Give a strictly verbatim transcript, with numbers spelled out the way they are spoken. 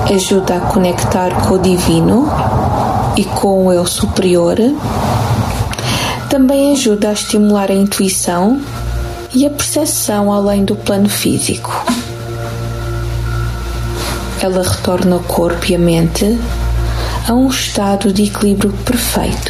ajuda a conectar com o divino e com o eu superior. Também ajuda a estimular a intuição e a percepção além do plano físico. Ela retorna o corpo e a mente a um estado de equilíbrio perfeito.